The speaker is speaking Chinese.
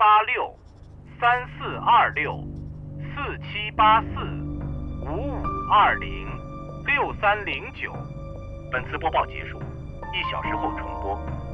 0863426478455206309。本次播报结束，1小时后重播。